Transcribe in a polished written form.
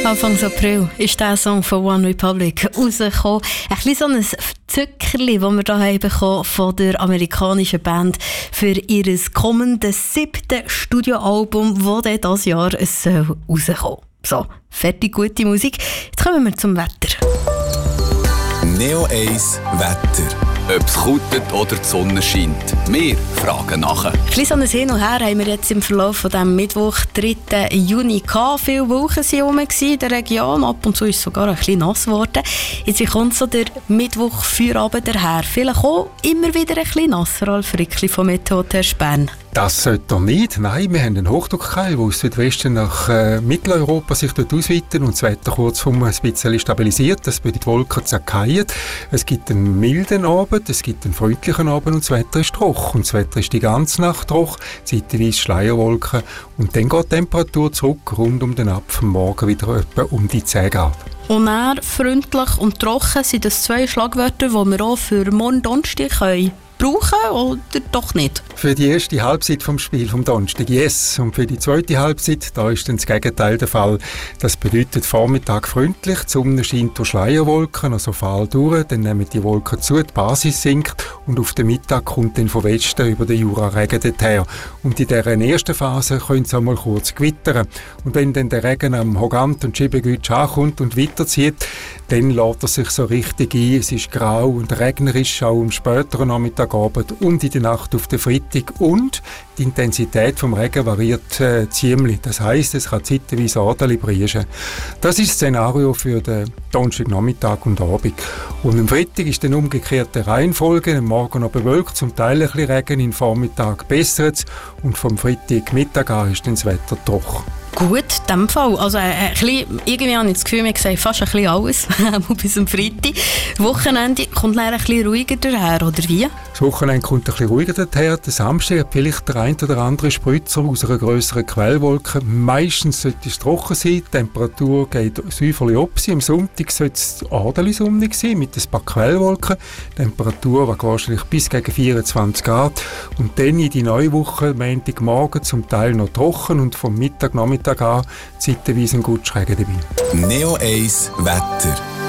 Anfang April ist dieser Song von One Republic rausgekommen. Ein bisschen so ein Zuckerli, das wir hier bekommen von der amerikanischen Band für ihr kommendes 7. Studioalbum, das dieses Jahr rauskommen soll. So, fertig gute Musik. Jetzt kommen wir zum Wetter. Neo 1 Wetter. Ob es kutet oder die Sonne scheint. Wir fragen nachher. Ein bisschen Hin und Her haben wir jetzt im Verlauf von diesem Mittwoch, 3. Juni gehabt. Viele Wolken waren in der Region. Ab und zu ist es sogar ein bisschen nass geworden. Jetzt kommt so der Mittwoch Feierabend daher. Vielleicht auch immer wieder ein bisschen nasser. Ralf Rickli von Meteotest Bern. Das sollte doch nicht. Nein, wir haben einen Hochdruckkeil, der aus Südwesten nach Mitteleuropa sich dort ausweiten und das Wetter kurzum ein bisschen stabilisiert. Das bedeutet, die Wolken zerkeien. Es gibt einen milden Abend, es gibt einen freundlichen Abend und das Wetter ist trocken. Und das Wetter ist die ganze Nacht trocken, zeitweise Schleierwolken. Und dann geht die Temperatur zurück, rund um den Abend, morgen wieder etwa um die 10 Grad. Und dann freundlich und trocken sind das 2 Schlagwörter, die wir auch für morgen Donnerstag können brauchen oder doch nicht? Für die erste Halbzeit vom Spiel vom Donnerstag, yes. Und für die zweite Halbzeit, da ist dann das Gegenteil der Fall. Das bedeutet Vormittag freundlich, die Sonne scheint durch Schleierwolken, also fahl durch, dann nehmen die Wolken zu, die Basis sinkt und auf den Mittag kommt dann von Westen über den Jura Regen dorthin. Und in dieser ersten Phase können es einmal kurz gewittern. Und wenn dann der Regen am Hogant und Schibegütsch ankommt und weiterzieht, dann lädt er sich so richtig ein. Es ist grau und regnerisch, auch am späteren Nachmittagabend und in der Nacht auf den Freitag. Und die Intensität vom Regen variiert ziemlich. Das heisst, es kann zeitweise ordentlich brieschen. Das ist das Szenario für den Donnerstagnachmittag und Abend. Und am Freitag ist dann umgekehrte Reihenfolge. Am Morgen noch bewölkt, zum Teil ein bisschen Regen, am Vormittag bessert es. Und vom Freitagmittag an ist dann das Wetter trocken. Gut, in diesem Fall. Also, irgendwie habe ich das Gefühl, wir sehen fast ein bisschen alles, bis zum Freitag. Das Wochenende kommt leider ein bisschen ruhiger daher, oder wie? Das Wochenende kommt ein bisschen ruhiger daher. Der Samstag hat vielleicht der ein oder andere Spritzer aus einer grösseren Quellwolke. Meistens sollte es trocken sein, die Temperatur geht säuferlich ab. Am Sonntag sollte es ordentlich sonnig sein, mit ein paar Quellwolken. Die Temperatur war wahrscheinlich bis gegen 24 Grad. Und dann in die neue Woche, Montagmorgen, zum Teil noch trocken und vom Mittag, Nachmittag an zeitweise ein guter Regen dabei. Neo 1 Wetter.